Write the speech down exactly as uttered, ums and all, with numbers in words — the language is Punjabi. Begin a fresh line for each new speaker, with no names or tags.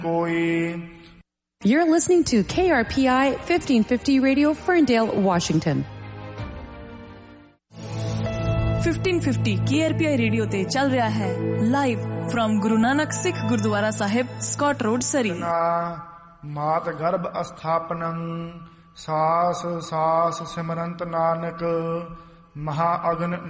ਕੋਈ।
You're listening to K R P I fifteen fifty Radio, Ferndale, Washington.
fifteen fifty K R P I radio ਤੇ ਚੱਲ ਰਿਹਾ ਹੈ ਲਾਈਵ ਫਰਮ ਗੁਰੂ ਨਾਨਕ ਸਿੱਖ ਗੁਰਦੁਆਰਾ ਸਾਹਿਬ, ਸਕਾਟ ਰੋਡ, ਸਰੀ।
ਮਾਤ ਗਰਭ ਅਸਥਾਪਨੰ ਸਾਸ ਸਾਸ ਸਿਮਰੰਤ ਨਾਨਕ ਮਹਾ ਅਗਨ